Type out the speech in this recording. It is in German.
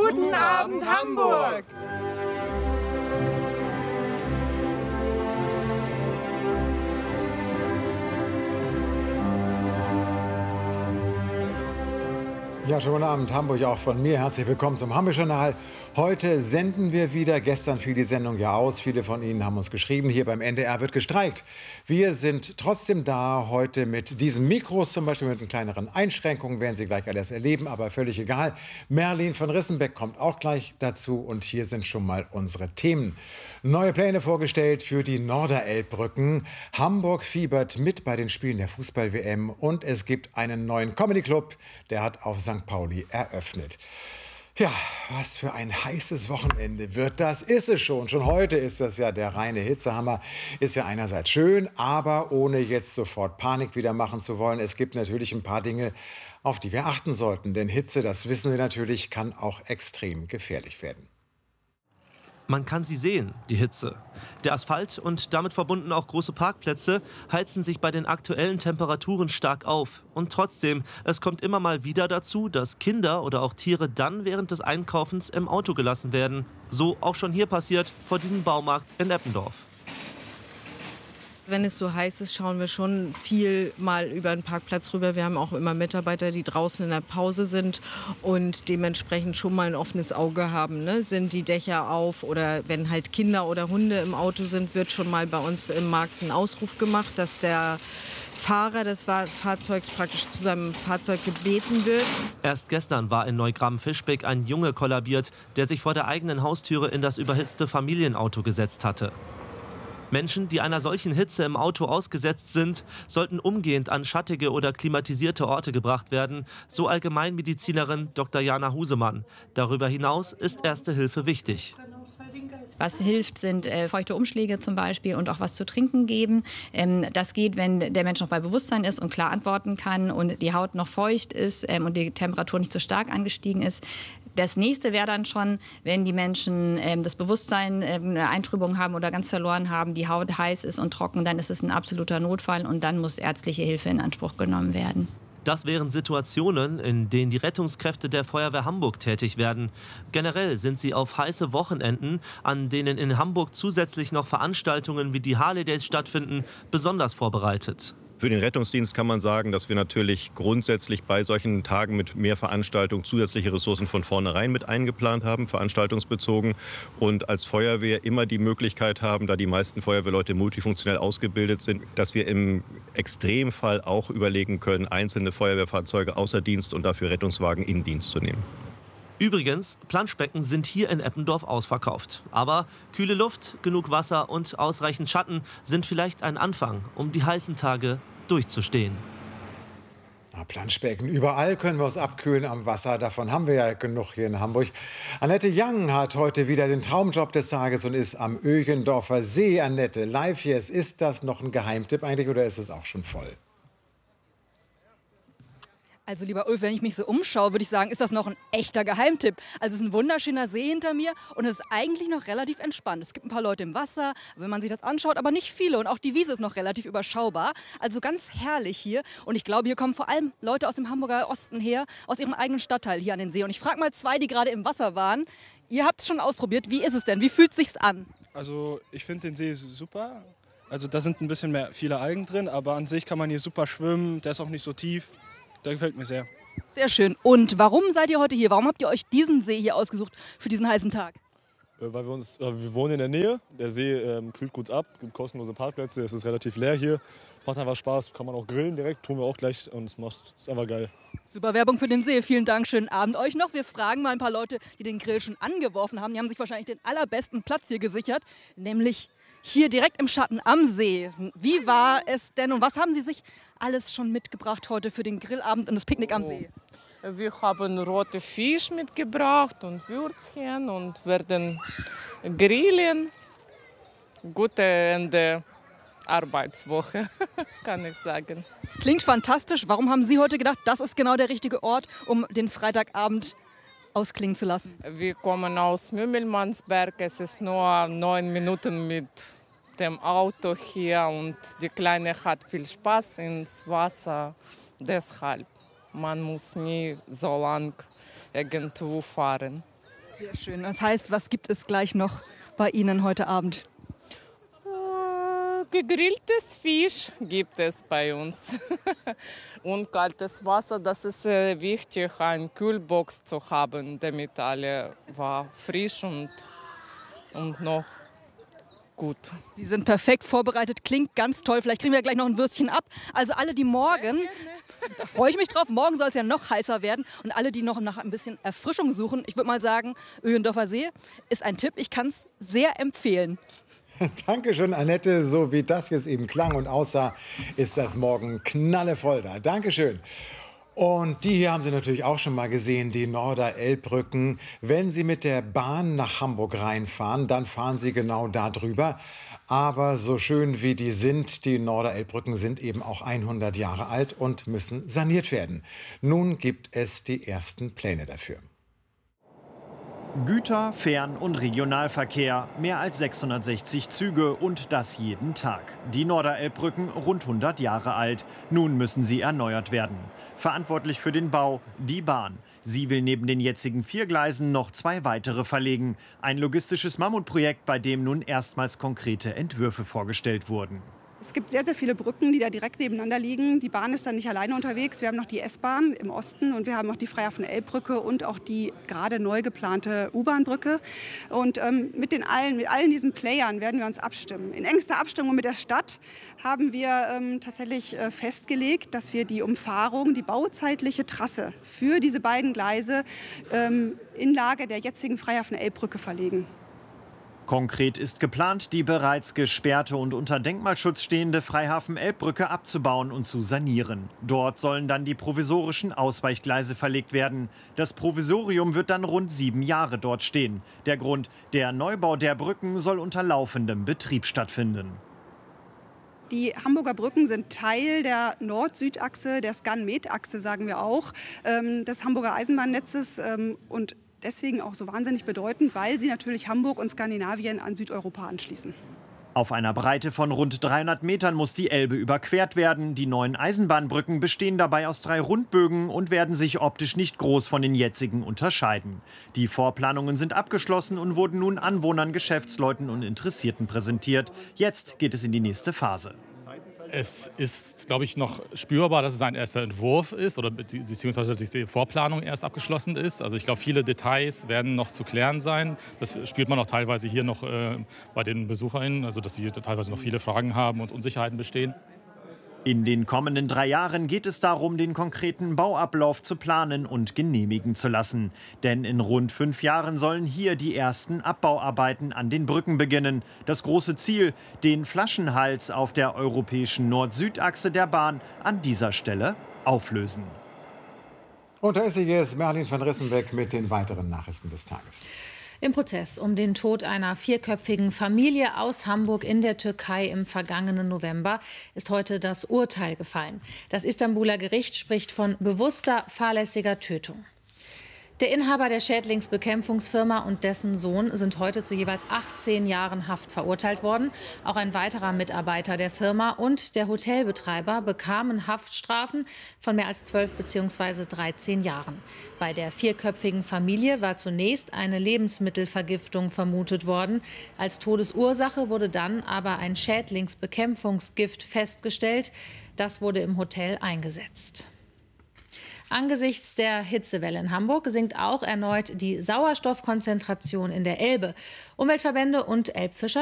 Guten Abend, Hamburg! Ja, schönen guten Abend, Hamburg auch von mir. Herzlich willkommen zum Hamburg-Journal. Heute senden wir wieder. Gestern fiel die Sendung ja aus. Viele von Ihnen haben uns geschrieben, hier beim NDR wird gestreikt. Wir sind trotzdem da, heute mit diesen Mikros, zum Beispiel mit kleineren Einschränkungen, werden Sie gleich alles erleben, aber völlig egal. Merlin von Rissenbeck kommt auch gleich dazu und hier sind schon mal unsere Themen. Neue Pläne vorgestellt für die Norderelbbrücken. Hamburg fiebert mit bei den Spielen der Fußball-WM und es gibt einen neuen Comedy-Club, der hat auf St. Pauli eröffnet. Ja, was für ein heißes Wochenende wird das? Ist es schon. Schon heute ist das ja der reine Hitzehammer. Ist ja einerseits schön, aber ohne jetzt sofort Panik wieder machen zu wollen. Es gibt natürlich ein paar Dinge, auf die wir achten sollten. Denn Hitze, das wissen Sie natürlich, kann auch extrem gefährlich werden. Man kann sie sehen, die Hitze. Der Asphalt und damit verbunden auch große Parkplätze heizen sich bei den aktuellen Temperaturen stark auf. Und trotzdem, es kommt immer mal wieder dazu, dass Kinder oder auch Tiere dann während des Einkaufens im Auto gelassen werden. So auch schon hier passiert, vor diesem Baumarkt in Eppendorf. Wenn es so heiß ist, schauen wir schon viel mal über den Parkplatz rüber. Wir haben auch immer Mitarbeiter, die draußen in der Pause sind und dementsprechend schon mal ein offenes Auge haben. Ne? Sind die Dächer auf oder wenn halt Kinder oder Hunde im Auto sind, wird schon mal bei uns im Markt ein Ausruf gemacht, dass der Fahrer des Fahrzeugs praktisch zu seinem Fahrzeug gebeten wird. Erst gestern war in Neugraben-Fischbeck ein Junge kollabiert, der sich vor der eigenen Haustüre in das überhitzte Familienauto gesetzt hatte. Menschen, die einer solchen Hitze im Auto ausgesetzt sind, sollten umgehend an schattige oder klimatisierte Orte gebracht werden, so Allgemeinmedizinerin Dr. Jana Husemann. Darüber hinaus ist Erste Hilfe wichtig. Was hilft, sind feuchte Umschläge zum Beispiel und auch was zu trinken geben. Das geht, wenn der Mensch noch bei Bewusstsein ist und klar antworten kann und die Haut noch feucht ist und die Temperatur nicht so stark angestiegen ist. Das nächste wäre dann schon, wenn die Menschen das Bewusstsein, eine Eintrübung haben oder ganz verloren haben, die Haut heiß ist und trocken, dann ist es ein absoluter Notfall und dann muss ärztliche Hilfe in Anspruch genommen werden. Das wären Situationen, in denen die Rettungskräfte der Feuerwehr Hamburg tätig werden. Generell sind sie auf heiße Wochenenden, an denen in Hamburg zusätzlich noch Veranstaltungen wie die Harley Days stattfinden, besonders vorbereitet. Für den Rettungsdienst kann man sagen, dass wir natürlich grundsätzlich bei solchen Tagen mit mehr Veranstaltungen zusätzliche Ressourcen von vornherein mit eingeplant haben, veranstaltungsbezogen. Und als Feuerwehr immer die Möglichkeit haben, da die meisten Feuerwehrleute multifunktionell ausgebildet sind, dass wir im Extremfall auch überlegen können, einzelne Feuerwehrfahrzeuge außer Dienst und dafür Rettungswagen in Dienst zu nehmen. Übrigens, Planschbecken sind hier in Eppendorf ausverkauft. Aber kühle Luft, genug Wasser und ausreichend Schatten sind vielleicht ein Anfang, um die heißen Tage durchzustehen. Planschbecken, überall können wir uns abkühlen am Wasser. Davon haben wir ja genug hier in Hamburg. Annette Young hat heute wieder den Traumjob des Tages und ist am Ögendorfer See. Annette, live jetzt. Ist das noch ein Geheimtipp eigentlich oder ist es auch schon voll? Also lieber Ulf, wenn ich mich so umschaue, würde ich sagen, ist das noch ein echter Geheimtipp. Also es ist ein wunderschöner See hinter mir und es ist eigentlich noch relativ entspannt. Es gibt ein paar Leute im Wasser, wenn man sich das anschaut, aber nicht viele. Und auch die Wiese ist noch relativ überschaubar. Also ganz herrlich hier. Und ich glaube, hier kommen vor allem Leute aus dem Hamburger Osten her, aus ihrem eigenen Stadtteil hier an den See. Und ich frage mal zwei, die gerade im Wasser waren. Ihr habt es schon ausprobiert. Wie ist es denn? Wie fühlt es sich an? Also ich finde den See super. Also da sind ein bisschen viele Algen drin, aber an sich kann man hier super schwimmen. Der ist auch nicht so tief. Der gefällt mir sehr. Sehr schön. Und warum seid ihr heute hier? Warum habt ihr euch diesen See hier ausgesucht für diesen heißen Tag? Weil wir wohnen in der Nähe. Der See kühlt gut ab, gibt kostenlose Parkplätze. Es ist relativ leer hier. Macht einfach Spaß. Kann man auch grillen direkt. Tun wir auch gleich. Und ist einfach geil. Super Werbung für den See. Vielen Dank. Schönen Abend euch noch. Wir fragen mal ein paar Leute, die den Grill schon angeworfen haben. Die haben sich wahrscheinlich den allerbesten Platz hier gesichert. Nämlich hier direkt im Schatten am See. Wie war es denn und was haben Sie sich alles schon mitgebracht heute für den Grillabend und das Picknick am See? Wir haben rote Fisch mitgebracht und Würzchen und werden grillen. Gute Ende Arbeitswoche, kann ich sagen. Klingt fantastisch. Warum haben Sie heute gedacht, das ist genau der richtige Ort, um den Freitagabend ausklingen zu lassen? Wir kommen aus Mümmelmannsberg. Es ist nur 9 Minuten mit dem Auto hier und die Kleine hat viel Spaß ins Wasser. Deshalb, man muss nie so lang irgendwo fahren. Sehr schön. Das heißt, was gibt es gleich noch bei Ihnen heute Abend? Gegrilltes Fisch gibt es bei uns. Und kaltes Wasser, das ist wichtig, eine Kühlbox zu haben, damit alle frisch und noch gut. Sie sind perfekt vorbereitet, klingt ganz toll. Vielleicht kriegen wir gleich noch ein Würstchen ab. Also alle, die morgen, da freue ich mich drauf, morgen soll es ja noch heißer werden. Und alle, die noch nach ein bisschen Erfrischung suchen, ich würde mal sagen, Öhendorfer See ist ein Tipp. Ich kann es sehr empfehlen. Dankeschön, Annette. So wie das jetzt eben klang und aussah, ist das morgen knallevoll da. Dankeschön. Und die hier haben Sie natürlich auch schon mal gesehen, die Norderelbbrücken. Wenn Sie mit der Bahn nach Hamburg reinfahren, dann fahren Sie genau da drüber. Aber so schön wie die sind, die Norderelbbrücken sind eben auch 100 Jahre alt und müssen saniert werden. Nun gibt es die ersten Pläne dafür. Güter-, Fern- und Regionalverkehr, mehr als 660 Züge und das jeden Tag. Die Norderelbbrücken rund 100 Jahre alt. Nun müssen sie erneuert werden. Verantwortlich für den Bau die Bahn. Sie will neben den jetzigen 4 Gleisen noch 2 weitere verlegen. Ein logistisches Mammutprojekt, bei dem nun erstmals konkrete Entwürfe vorgestellt wurden. Es gibt sehr, sehr viele Brücken, die da direkt nebeneinander liegen. Die Bahn ist dann nicht alleine unterwegs. Wir haben noch die S-Bahn im Osten und wir haben noch die Freihafen-Elbbrücke und auch die gerade neu geplante U-Bahn-Brücke. Und mit allen diesen Playern werden wir uns abstimmen. In engster Abstimmung mit der Stadt haben wir tatsächlich festgelegt, dass wir die Umfahrung, die bauzeitliche Trasse für diese beiden Gleise in Lage der jetzigen Freihafen-Elbbrücke verlegen. Konkret ist geplant, die bereits gesperrte und unter Denkmalschutz stehende Freihafen-Elbbrücke abzubauen und zu sanieren. Dort sollen dann die provisorischen Ausweichgleise verlegt werden. Das Provisorium wird dann rund 7 Jahre dort stehen. Der Grund: der Neubau der Brücken soll unter laufendem Betrieb stattfinden. Die Hamburger Brücken sind Teil der Nord-Süd-Achse, der Skan-Med-Achse, sagen wir auch, des Hamburger Eisenbahnnetzes und deswegen auch so wahnsinnig bedeutend, weil sie natürlich Hamburg und Skandinavien an Südeuropa anschließen. Auf einer Breite von rund 300 Metern muss die Elbe überquert werden. Die neuen Eisenbahnbrücken bestehen dabei aus 3 Rundbögen und werden sich optisch nicht groß von den jetzigen unterscheiden. Die Vorplanungen sind abgeschlossen und wurden nun Anwohnern, Geschäftsleuten und Interessierten präsentiert. Jetzt geht es in die nächste Phase. Es ist, glaube ich, noch spürbar, dass es ein erster Entwurf ist oder beziehungsweise dass die Vorplanung erst abgeschlossen ist. Also ich glaube, viele Details werden noch zu klären sein. Das spürt man auch teilweise hier noch bei den BesucherInnen, also dass sie teilweise noch viele Fragen haben und Unsicherheiten bestehen. In den kommenden 3 Jahren geht es darum, den konkreten Bauablauf zu planen und genehmigen zu lassen. Denn in rund 5 Jahren sollen hier die ersten Abbauarbeiten an den Brücken beginnen. Das große Ziel: den Flaschenhals auf der europäischen Nord-Süd-Achse der Bahn an dieser Stelle auflösen. Und da ist sie jetzt, Merlin van Rissenbeck, mit den weiteren Nachrichten des Tages. Im Prozess um den Tod einer 4-köpfigen Familie aus Hamburg in der Türkei im vergangenen November ist heute das Urteil gefallen. Das Istanbuler Gericht spricht von bewusster, fahrlässiger Tötung. Der Inhaber der Schädlingsbekämpfungsfirma und dessen Sohn sind heute zu jeweils 18 Jahren Haft verurteilt worden. Auch ein weiterer Mitarbeiter der Firma und der Hotelbetreiber bekamen Haftstrafen von mehr als 12 bzw. 13 Jahren. Bei der 4-köpfigen Familie war zunächst eine Lebensmittelvergiftung vermutet worden. Als Todesursache wurde dann aber ein Schädlingsbekämpfungsgift festgestellt. Das wurde im Hotel eingesetzt. Angesichts der Hitzewelle in Hamburg sinkt auch erneut die Sauerstoffkonzentration in der Elbe. Umweltverbände und Elbfischer